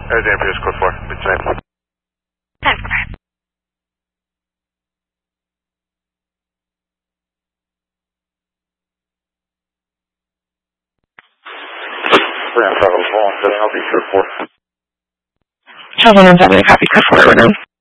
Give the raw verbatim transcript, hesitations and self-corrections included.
Uh, Dan Pierce, code four, mid-side. Brand five oh four, setting up, code four. Travel one seven, copy, code four, right now.